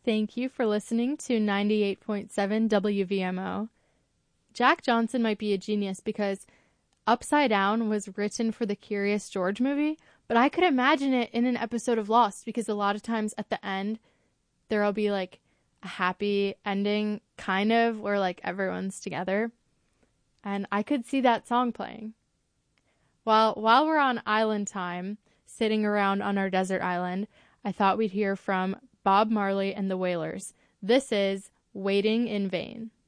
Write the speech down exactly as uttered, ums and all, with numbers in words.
Thank you for listening to ninety-eight point seven W V M O. Jack Johnson might be a genius because Upside Down was written for the Curious George movie, but I could imagine it in an episode of Lost because a lot of times at the end, there'll be like a happy ending, kind of, where like everyone's together. And I could see that song playing. While, while we're on island time, sitting around on our desert island, I thought we'd hear from Bob Marley and the Wailers. This is Waiting in Vain.